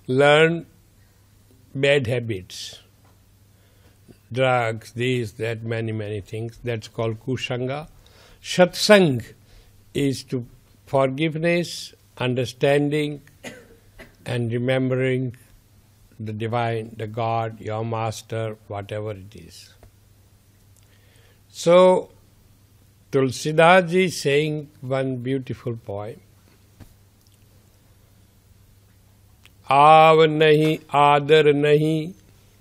learn bad habits, drugs, this, that, many things. That's called kusanga. Satsang is to forgiveness, understanding, and remembering the divine, the God, your master, whatever it is. So, Tulsidas ji is saying one beautiful poem. आव नहीं आदर नहीं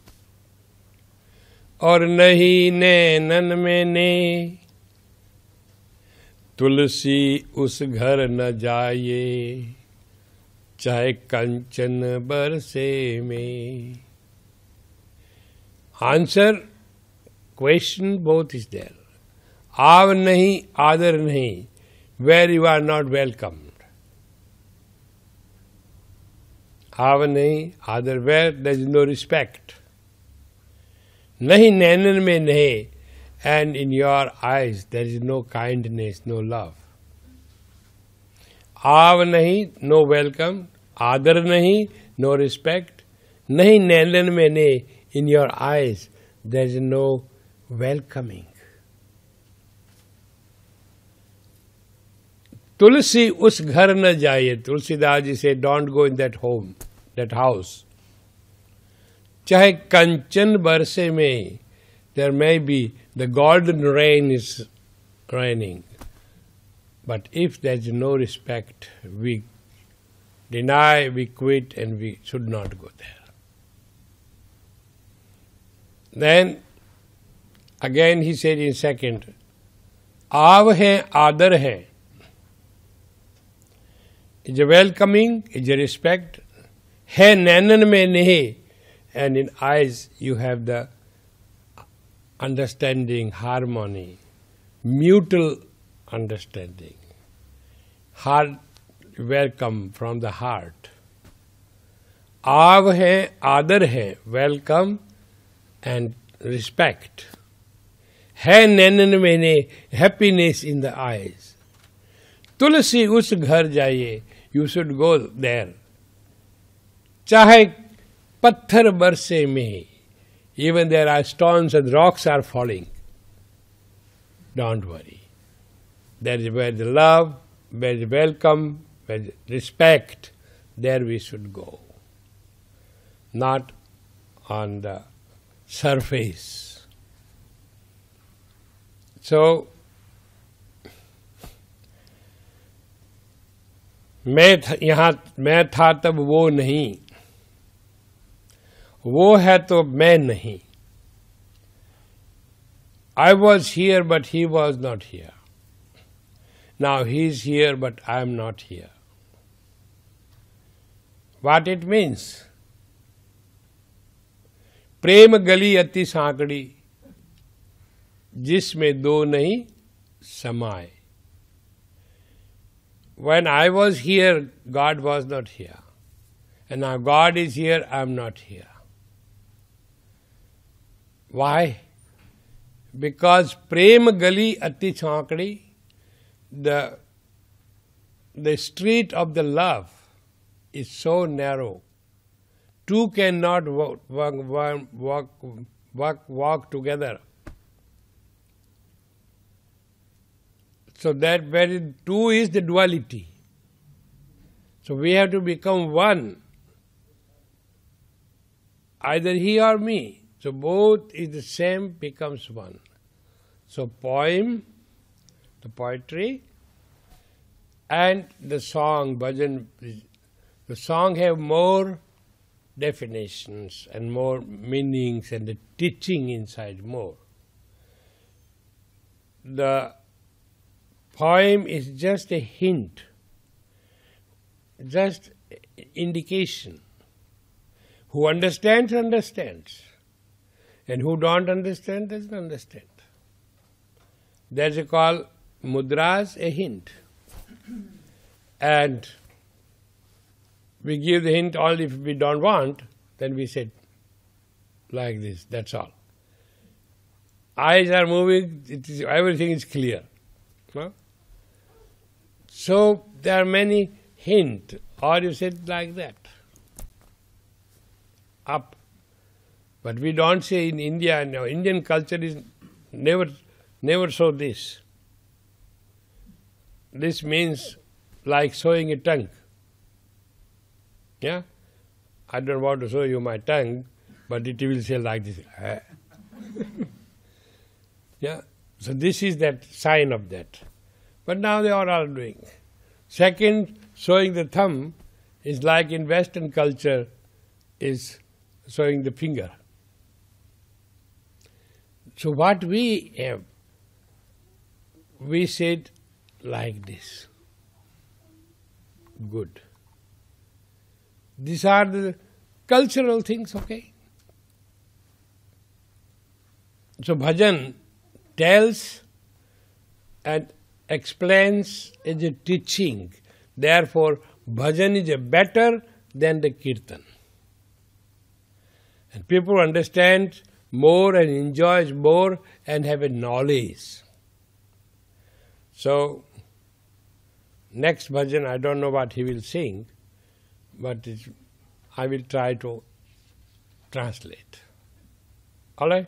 और नहीं नैनन में ने, तुलसी उस घर न जाए चाहे कंचन बरसे में. Answer, question both is there. आव नहीं आदर नहीं, where you are not welcomed. आव नहीं आदर, where there is no respect. नहीं नैनन में नहीं, and in your eyes there is no kindness, no love. आव नहीं, no welcome. आदर नहीं, no respect. नहीं नैनन में नहीं, in your eyes there is no welcoming. तुलसी उस घर न जाइए. तुलसीदास जी से don't go in that home, that house. चाहे कंचन बरसे में, there may be the golden rain is raining, but if there is no respect, we deny, we quit, and we should not go there. Then again he said in second, आव है आदर है, is a welcoming, is a respect. है नैनन में नहीं, and in eyes you have the understanding, harmony, mutual understanding. Heart welcome from the heart. आव है आदर है, welcome and respect. है नैनन में नहीं, happiness in the eyes. तुलसी उस घर जाइए, you should go there. चाहे पत्थर बरसे में, even there are stones and rocks are falling, don't worry. That is where the love, where the welcome, where the respect, there we should go. Not on the surface. So, मैं था तब वो नहीं, वो है तो मैं नहीं. I was here but he was not here. Now he is here but I am not here. What it means? प्रेम गली अति सांकड़ी, जिसमें दो नहीं समाए. When I was here, God was not here. And now God is here, I am not here. Why? Because Prem Gali Ati Chankadi, the street of the love is so narrow. Two cannot walk together. So that very two is the duality. So we have to become one. Either he or me. So both is the same, becomes one. So poem, the poetry, and the song, bhajan, the song have more definitions and more meanings and the teaching inside more. The poem is just a hint, just indication. Who understands, understands. And who don't understand, doesn't understand. That's called mudras, a hint. And we give the hint only if we don't want, then we say like this, that's all. Eyes are moving, everything is clear. No? So there are many hints, or you said like that. up. But we don't say in India, no, Indian culture is never so this. This means like showing a tongue. Yeah? I don't want to show you my tongue, but it will say like this. Yeah? So this is that sign of that. But now they are all doing. Second, showing the thumb is like in Western culture is showing the finger. So what we have, we said like this. Good. These are the cultural things, okay? So bhajan tells and explains as a teaching. Therefore, bhajan is a better than the kirtan. And people understand more and enjoys more and have a knowledge. So, next bhajan, I don't know what he will sing, but I will try to translate. All right?